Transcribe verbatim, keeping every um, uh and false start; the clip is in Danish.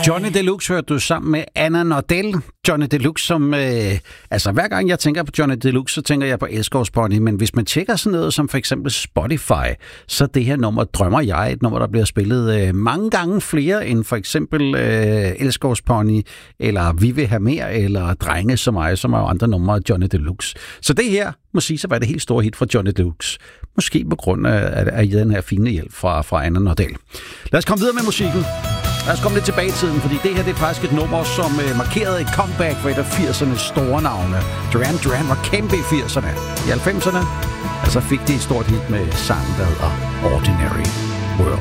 Johnny Deluxe hørte du sammen med Anna Nordell. Johnny Deluxe, som... Øh, altså, hver gang jeg tænker på Johnny Deluxe, så tænker jeg på Elskovspony. Men hvis man tjekker sådan noget som for eksempel Spotify, så det her nummer, Drømmer jeg, et nummer, der bliver spillet øh, mange gange flere end for eksempel øh, Elskovspony, eller Vi vil have mere, eller Drenge som mig, som er andre numre af Johnny Deluxe. Så det her må sige så var det helt store hit fra Johnny Deluxe. Måske på grund af, af den her fine hjælp fra, fra Anna Nordell. Lad os komme videre med musikken. Lad os komme lidt tilbage i tiden, fordi det her det er faktisk et nummer, som øh, markerede et comeback for et af firsernes store navne. Duran Duran var kæmpe i firserne. I halvfemserne altså fik de et stort hit med sangen, der hedder Ordinary.